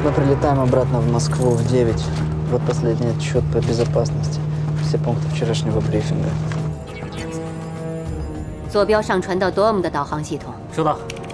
Мы прилетаем обратно в Москву в 9. Вот последний отчет по безопасности. Все пункты вчерашнего брифинга. 坐标上传到 DOM 的导航系统。 收到。